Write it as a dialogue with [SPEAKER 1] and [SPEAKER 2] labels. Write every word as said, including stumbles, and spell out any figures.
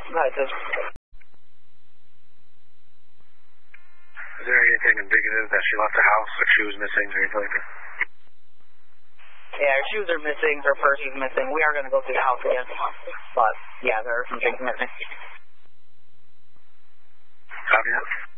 [SPEAKER 1] Right, that's...
[SPEAKER 2] Is there anything indicative that she left the house, like she was missing or anything like that?
[SPEAKER 1] Yeah, her shoes are missing, her purse is missing. We are going to go through the house again. But, yeah, there are some things missing.
[SPEAKER 2] Copy that.